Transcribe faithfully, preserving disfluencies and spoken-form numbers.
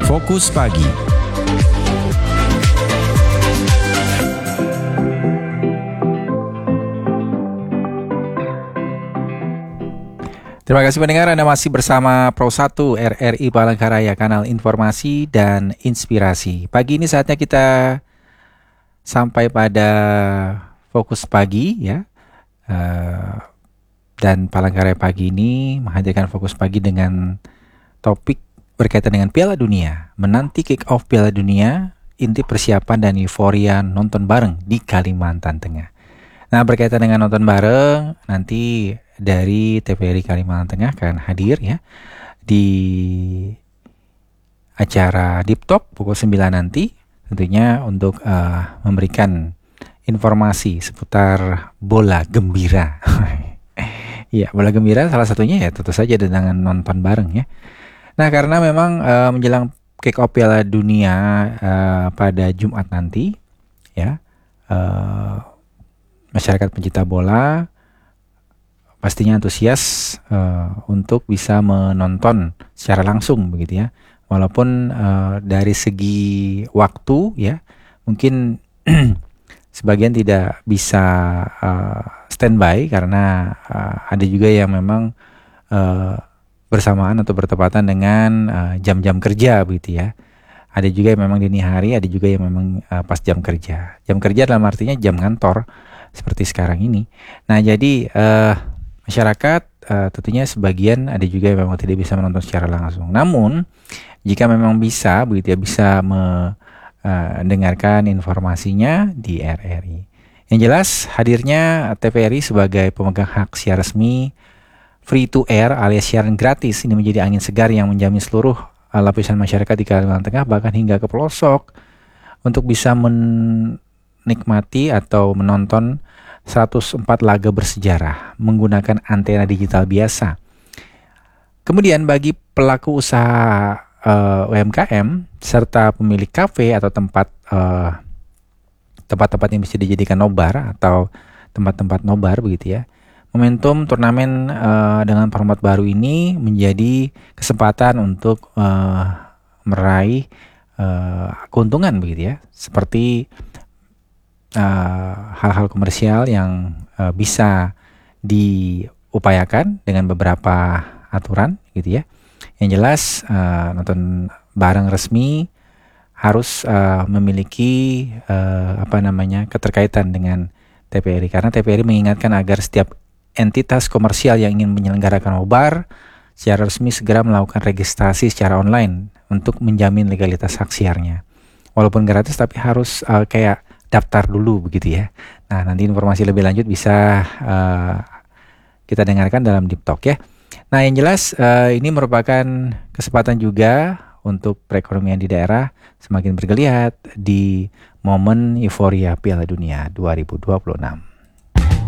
Fokus Pagi. Terima kasih pendengar, Anda masih bersama Pro satu R R I Palangkaraya, kanal informasi dan inspirasi. Pagi ini saatnya kita sampai pada Fokus Pagi ya. Uh, dan Palangkaraya pagi ini menghadirkan Fokus Pagi dengan topik berkaitan dengan Piala Dunia. Menanti kick-off Piala Dunia, inti persiapan dan euforia nonton bareng di Kalimantan Tengah. Nah, berkaitan dengan nonton bareng, nanti dari T V R I Kalimantan Tengah akan hadir ya di acara Deep Talk pukul sembilan nanti, tentunya untuk uh, memberikan informasi seputar bola gembira. Iya, bola gembira salah satunya ya tentu saja dengan nonton bareng ya. Nah, karena memang uh, menjelang kick-off Piala Dunia uh, pada Jumat nanti ya, uh, masyarakat pencinta bola pastinya antusias uh, untuk bisa menonton secara langsung begitu ya. Walaupun uh, dari segi waktu ya, mungkin sebagian tidak bisa uh, standby karena uh, ada juga yang memang uh, bersamaan atau bertepatan dengan uh, jam-jam kerja begitu ya. Ada juga yang memang dini hari, ada juga yang memang uh, pas jam kerja. Jam kerja dalam artinya jam kantor seperti sekarang ini. Nah, jadi uh, masyarakat uh, tentunya sebagian ada juga yang memang tidak bisa menonton secara langsung. Namun jika memang bisa begitu ya, bisa mendengarkan uh, informasinya di R R I. Yang jelas hadirnya T V R I sebagai pemegang hak siar resmi free to air alias siaran gratis ini menjadi angin segar yang menjamin seluruh uh, lapisan masyarakat di Kalimantan Tengah bahkan hingga ke pelosok untuk bisa menikmati atau menonton seratus empat laga bersejarah menggunakan antena digital biasa. Kemudian bagi pelaku usaha uh, U M K M serta pemilik kafe atau tempat uh, tempat-tempat yang bisa dijadikan nobar atau tempat-tempat nobar begitu ya. Momentum turnamen uh, dengan format baru ini menjadi kesempatan untuk uh, meraih uh, keuntungan begitu ya. Seperti Uh, hal-hal komersial yang uh, bisa diupayakan dengan beberapa aturan gitu ya. Yang jelas uh, nonton bareng resmi harus uh, memiliki uh, apa namanya keterkaitan dengan T V R I karena T V R I mengingatkan agar setiap entitas komersial yang ingin menyelenggarakan nobar secara resmi segera melakukan registrasi secara online untuk menjamin legalitas hak siarnya. Walaupun gratis tapi harus uh, kayak daftar dulu begitu ya. Nah, nanti informasi lebih lanjut bisa uh, kita dengarkan dalam Deep Talk ya. Nah, yang jelas uh, ini merupakan kesempatan juga untuk perekonomian di daerah semakin bergeliat di momen euforia Piala Dunia dua ribu dua puluh enam.